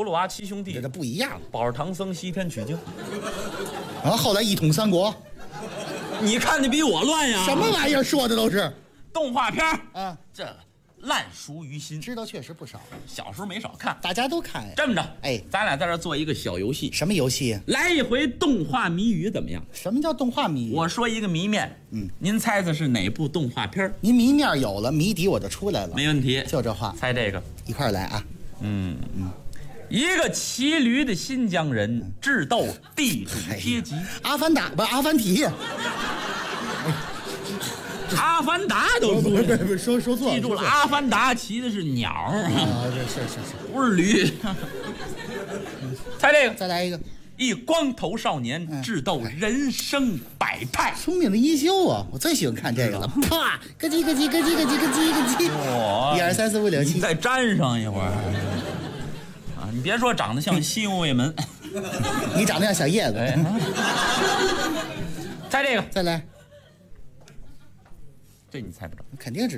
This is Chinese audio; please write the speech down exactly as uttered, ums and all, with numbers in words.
葫芦娃七兄弟这，不一样。 保着唐僧西天取经。 然后后来一统三国， 你看的比我乱呀！ 什么玩意儿说的都是动画片儿啊， 这烂熟于心， 知道确实不少， 小时候没少看。 大家都看呀。 这么着， 哎咱俩在这儿做一个小游戏， 什么游戏？ 来一回动画谜语怎么样？ 什么叫动画谜？ 我说一个谜面， 嗯， 您猜猜是哪部动画片儿？ 您谜面有了，谜底我就出来了。 没问题， 就这话， 猜这个。 一块儿来啊！ 嗯嗯，一个骑驴的新疆人智斗地主阶级。 阿凡达不，阿凡提。 阿凡达都不出来了， 是不是说说错了， 记住了， 说错阿凡达骑的是鸟儿， 啊，这是是是。 不是驴。猜这个， 再来一个， 一光头少年智斗人生百态。 聪明的一休啊！我最喜欢看这个了。啪，咯叽咯叽咯叽咯叽咯叽咯叽。 哇一二三四五六七。 你再粘上一会儿啊！你别说长得像西游卫门， 你长得像小叶子。 哎，猜这个， 再来， 这你猜不着。 肯定是。